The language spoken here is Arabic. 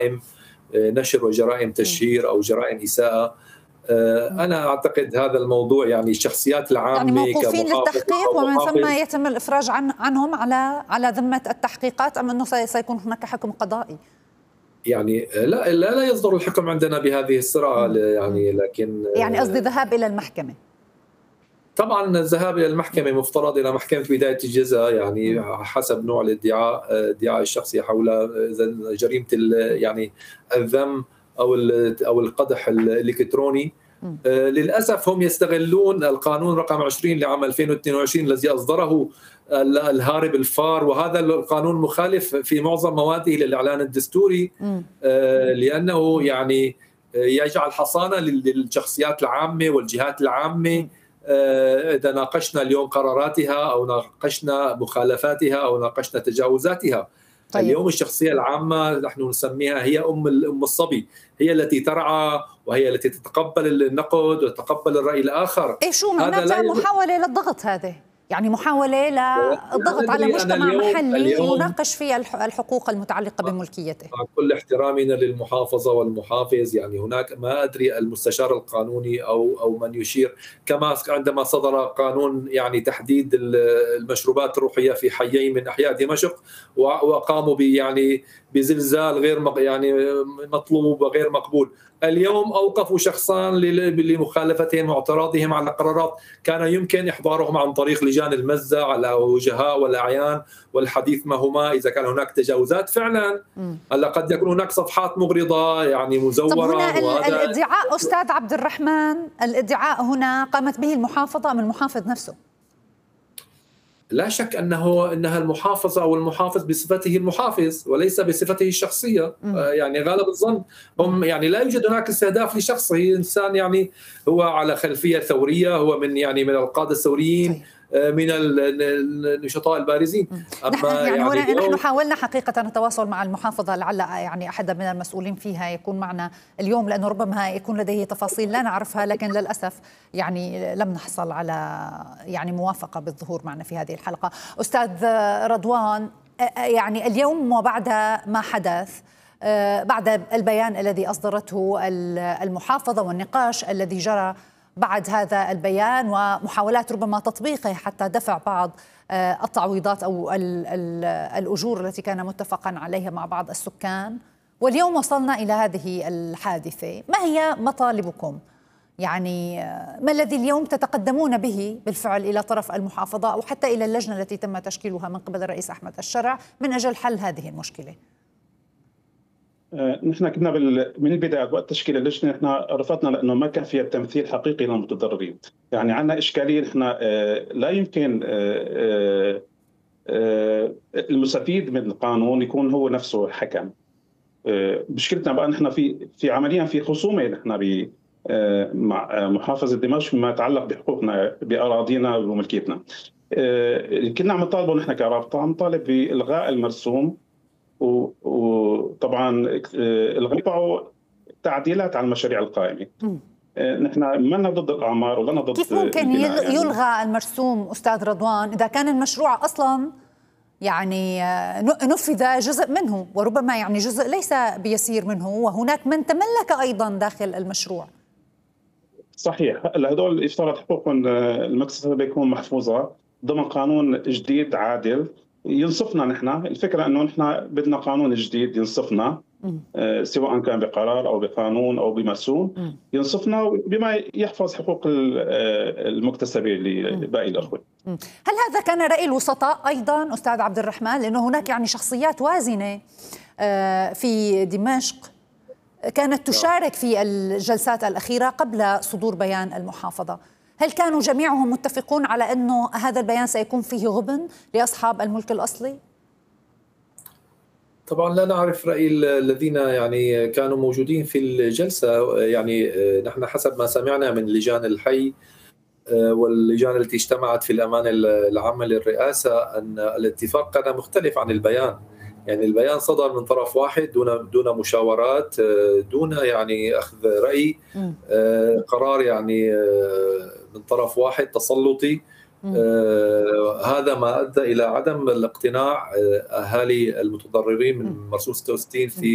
نشر وجرائم تشهير أو جرائم إساءة. أنا أعتقد هذا الموضوع يعني الشخصيات العامة يعني موقوفين للتحقيق ومن ثم يتم الإفراج عنهم على ذمة التحقيقات، أم أنه سيكون هناك حكم قضائي؟ يعني لا يصدر الحكم عندنا بهذه السرعة يعني، لكن يعني قصدي ذهاب إلى المحكمة. طبعا الذهاب إلى المحكمة مفترض إلى محكمة بداية الجزاء، يعني حسب نوع الادعاء الشخصي حول جريمة يعني الذم أو القدح الإلكتروني. للأسف هم يستغلون القانون رقم 20 لعام 2022 الذي أصدره الهارب الفار، وهذا القانون مخالف في معظم مواده للإعلان الدستوري، لأنه يعني يجعل حصانة للشخصيات العامة والجهات العامة إذا ناقشنا اليوم قراراتها أو ناقشنا مخالفاتها أو ناقشنا تجاوزاتها. طيب. اليوم الشخصية العامة نحن نسميها هي أم الصبي، هي التي ترعى وهي التي تتقبل النقد وتتقبل الرأي الآخر. شو معناتها محاولة للضغط؟ هذه يعني محاولة للضغط على مجتمع محلي يناقش فيه الحقوق المتعلقة بملكيته. مع كل احترامنا للمحافظة والمحافظ، يعني هناك ما أدري المستشار القانوني أو من يشير، كما عندما صدر قانون يعني تحديد المشروبات الروحية في حيي من أحياء دمشق وقاموا يعني بزلزال غير يعني مطلوب وغير مقبول. اليوم أوقفوا شخصان لمخالفتهم واعتراضهم على قرارات كان يمكن إحضارهم عن طريق لجان المزة على وجهاء والأعيان والحديث معهما إذا كان هناك تجاوزات فعلا. هلا قد يكون هناك صفحات مغرضة يعني مزورة. طب هنا الادعاء أستاذ عبد الرحمن، الادعاء هنا قامت به المحافظة أم المحافظ نفسه؟ لا شك انها المحافظه او المحافظ بصفته المحافظ وليس بصفته الشخصيه. يعني غالب الظن هم يعني لا يوجد هناك استهداف لشخصه، انسان يعني هو على خلفيه ثوريه، هو من القاده الثوريين، من النشطاء البارزين. نحن حاولنا حقيقة التواصل مع المحافظة، لعل يعني أحد من المسؤولين فيها يكون معنا اليوم، لأنه ربما يكون لديه تفاصيل لا نعرفها، لكن للأسف يعني لم نحصل على يعني موافقة بالظهور معنا في هذه الحلقة. أستاذ رضوان، يعني اليوم وبعد ما حدث، بعد البيان الذي أصدرته المحافظة والنقاش الذي جرى بعد هذا البيان ومحاولات ربما تطبيقه حتى دفع بعض التعويضات أو الأجور التي كان متفقا عليها مع بعض السكان، واليوم وصلنا إلى هذه الحادثة، ما هي مطالبكم؟ يعني ما الذي اليوم تتقدمون به بالفعل إلى طرف المحافظة أو حتى إلى اللجنة التي تم تشكيلها من قبل الرئيس أحمد الشرع من أجل حل هذه المشكلة؟ نحن كنا من البداية وقت تشكيل اللجنة نحن رفضنا لأنه ما كان فيها تمثيل حقيقي للمتضررين. يعني عندنا إشكالية، نحن لا يمكن المستفيد من القانون يكون هو نفسه حكم. مشكلتنا بقى نحن في عمليا في خصومة نحن مع محافظة دمشق فيما يتعلق بحقوقنا بأراضينا وملكيتنا. كنا عم نطالبه نحن كرابطة، عم نطالب بإلغاء المرسوم وطبعا الغاء تعديلات على المشاريع القائمه. نحن ما ضد الاعمار ولا ضد. كيف ممكن يلغى المرسوم استاذ رضوان اذا كان المشروع اصلا يعني نفذ جزء منه، وربما يعني جزء ليس بيسير منه، وهناك من تملك ايضا داخل المشروع؟ صحيح. هدول يفترض حقوقهم المكتسبه بيكون محفوظه ضمن قانون جديد عادل ينصفنا. نحن الفكرة أنه نحن بدنا قانون جديد ينصفنا، سواء كان بقرار أو بقانون أو بمرسوم ينصفنا بما يحفظ حقوق المكتسبة لباقي الأخوة. هل هذا كان رأي الوسطاء أيضا أستاذ عبد الرحمن؟ لأنه هناك يعني شخصيات وازنة في دمشق كانت تشارك في الجلسات الأخيرة قبل صدور بيان المحافظة، هل كانوا جميعهم متفقون على أنه هذا البيان سيكون فيه غبن لأصحاب الملك الأصلي؟ طبعا لا نعرف رأي الذين يعني كانوا موجودين في الجلسة. يعني نحن حسب ما سمعنا من لجان الحي واللجان التي اجتمعت في الأمانة العامة للرئاسة أن الاتفاق كان مختلف عن البيان. يعني البيان صدر من طرف واحد دون مشاورات، دون يعني أخذ رأي، قرار يعني من طرف واحد تسلطي. هذا ما أدى إلى عدم الاقتناع أهالي المتضررين من مرسوم 66 في